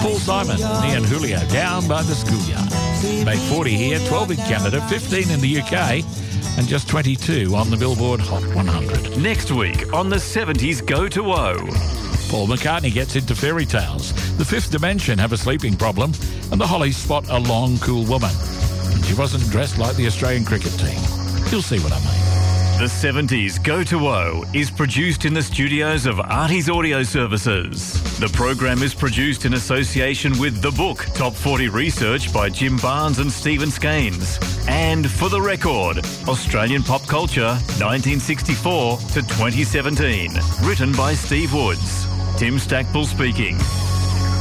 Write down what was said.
Paul Simon, Ian Julio, Down by the Schoolyard. Made 40 here, 12 in Canada, 15 in the UK, and just 22 on the Billboard Hot 100. Next week on the 70s Go to O. Paul McCartney gets into fairy tales. The Fifth Dimension have a sleeping problem, and the Hollies spot a long, cool woman. And she wasn't dressed like the Australian cricket team. You'll see what I mean. The 70s Go to O is produced in the studios of Artie's Audio Services. The program is produced in association with The Book, Top 40 Research by Jim Barnes and Stephen Scaines. And For the Record, Australian Pop Culture, 1964 to 2017. Written by Steve Woods. Tim Stackpole speaking.